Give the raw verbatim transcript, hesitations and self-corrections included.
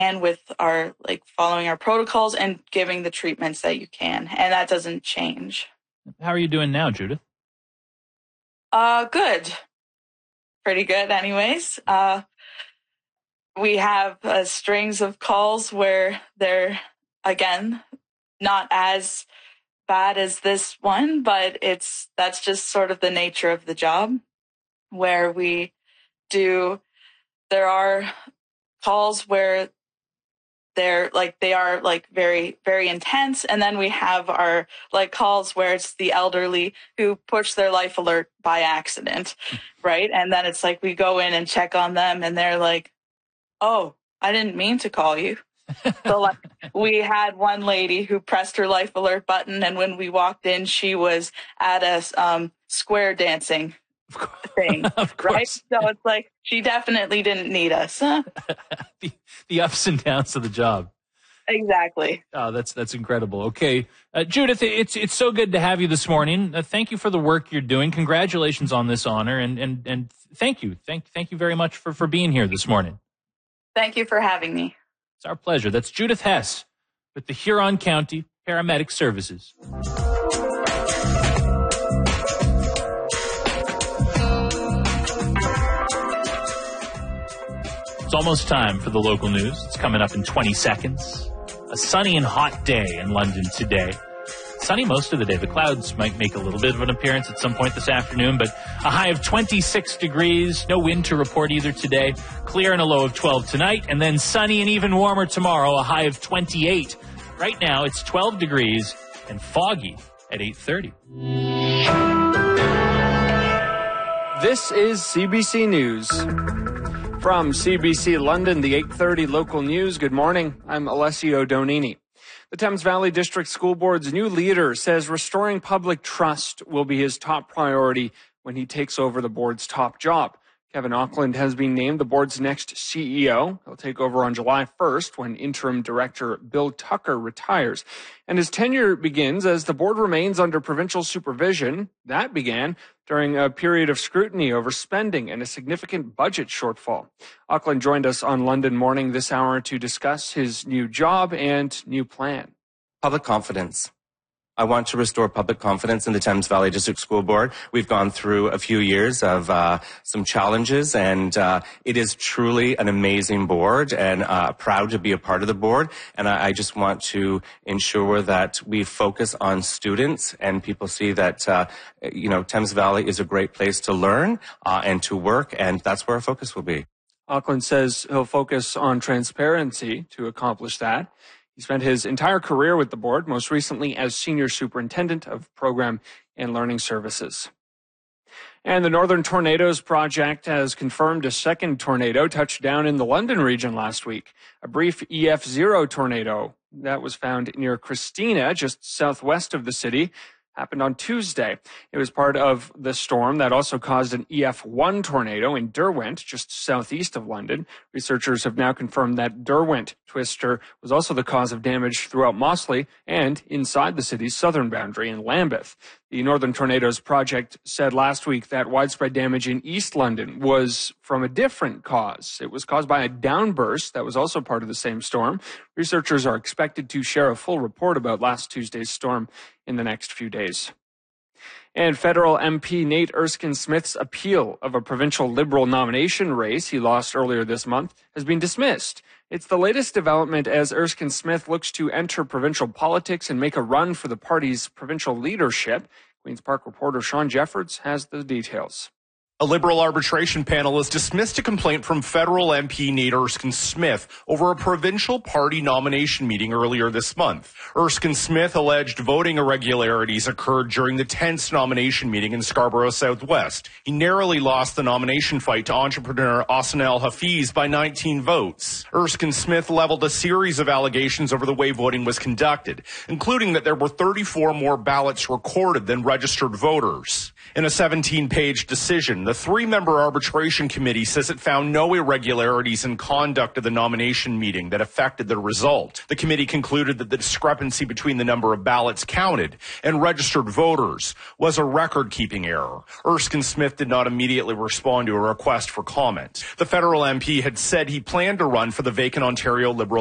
and with our, like, following our protocols and giving the treatments that you can. And that doesn't change. How are you doing now, Judith? Uh, good. Pretty good anyways. Uh, we have uh, strings of calls where they're, again, not as bad as this one, but it's, that's just sort of the nature of the job, where we do, there are calls where they're like, they are like very, very intense. And then we have our like calls where it's the elderly who push their life alert by accident. Right. And then it's like, we go in and check on them and they're like, oh, I didn't mean to call you. So like, we had one lady who pressed her life alert button. And when we walked in, she was at a um, square dancing thing, right? So it's like, she definitely didn't need us. Huh? the, the ups and downs of the job. Exactly. Oh, that's that's incredible. Okay, uh, Judith, it's it's so good to have you this morning. Uh, thank you for the work you're doing. Congratulations on this honor, and and and thank you, thank thank you very much for for being here this morning. Thank you for having me. It's our pleasure. That's Judith Hess with the Huron County Paramedic Services. It's almost time for the local news. It's coming up in twenty seconds. A sunny and hot day in London today. Sunny most of the day. The clouds might make a little bit of an appearance at some point this afternoon, but a high of twenty-six degrees. No wind to report either today. Clear and a low of twelve tonight, and then sunny and even warmer tomorrow, a high of twenty-eight. Right now, it's twelve degrees and foggy at eight thirty. This is C B C News. From C B C London, the eight thirty local news. Good morning. I'm Alessio Donini. The Thames Valley District School Board's new leader says restoring public trust will be his top priority when he takes over the board's top job. Kevin Auckland has been named the board's next C E O. He'll take over on July first when interim director Bill Tucker retires. And his tenure begins as the board remains under provincial supervision. That began during a period of scrutiny over spending and a significant budget shortfall. Auckland joined us on London Morning this hour to discuss his new job and new plan. Public confidence. I want to restore public confidence in the Thames Valley District School Board. We've gone through a few years of uh, some challenges, and uh, it is truly an amazing board, and uh, proud to be a part of the board. And I, I just want to ensure that we focus on students and people see that, uh, you know, Thames Valley is a great place to learn uh, and to work, and that's where our focus will be. Auckland says he'll focus on transparency to accomplish that. He spent his entire career with the board, most recently as Senior Superintendent of Program and Learning Services. And the Northern Tornadoes Project has confirmed a second tornado touched down in the London region last week. A brief E F zero tornado that was found near Christina, just southwest of the city, happened on Tuesday. It was part of the storm that also caused an E F one tornado in Derwent, just southeast of London. Researchers have now confirmed that Derwent twister was also the cause of damage throughout Mossley and inside the city's southern boundary in Lambeth. The Northern Tornadoes Project said last week that widespread damage in East London was from a different cause. It was caused by a downburst that was also part of the same storm. Researchers are expected to share a full report about last Tuesday's storm in the next few days. And federal M P Nate Erskine-Smith's appeal of a provincial Liberal nomination race he lost earlier this month has been dismissed. It's the latest development as Erskine-Smith looks to enter provincial politics and make a run for the party's provincial leadership. Queen's Park reporter Sean Jeffords has the details. A Liberal arbitration panel has dismissed a complaint from federal M P Nate Erskine-Smith over a provincial party nomination meeting earlier this month. Erskine-Smith alleged voting irregularities occurred during the tenth nomination meeting in Scarborough Southwest. He narrowly lost the nomination fight to entrepreneur Ahsan El-Hafiz by nineteen votes. Erskine-Smith leveled a series of allegations over the way voting was conducted, including that there were thirty-four more ballots recorded than registered voters. In a seventeen-page decision, the three-member arbitration committee says it found no irregularities in conduct of the nomination meeting that affected the result. The committee concluded that the discrepancy between the number of ballots counted and registered voters was a record-keeping error. Erskine Smith did not immediately respond to a request for comment. The federal M P had said he planned to run for the vacant Ontario Liberal